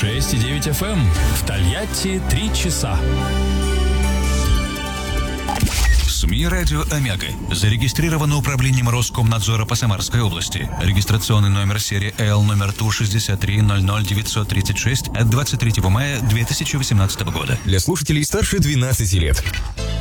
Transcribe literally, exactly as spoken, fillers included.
шесть и девять эф эм. В Тольятти три часа. СМИ «Радио Омега». Зарегистрировано управлением Роскомнадзора по Самарской области. Регистрационный номер серии Л номер Ту шестьдесят три ноль ноль девятьсот тридцать шесть от двадцать третьего мая две тысячи восемнадцатого года. Для слушателей старше двенадцати лет.